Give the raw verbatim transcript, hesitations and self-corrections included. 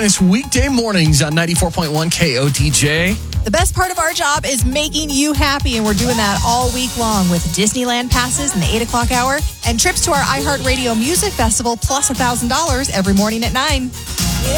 us weekday mornings on ninety-four point one K O T J. The best part of our job is making you happy, and we're doing that all week long with Disneyland passes in the eight o'clock hour and trips to our iHeartRadio Music Festival plus one thousand dollars every morning at nine.